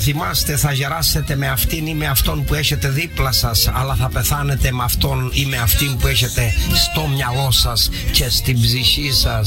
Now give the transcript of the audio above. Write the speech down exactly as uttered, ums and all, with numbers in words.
θυμάστε, θα γεράσετε με αυτήν ή με αυτόν που έχετε δίπλα σας, αλλά θα πεθάνετε με αυτόν ή με αυτήν που έχετε στο μυαλό σας και στην ψυχή σας.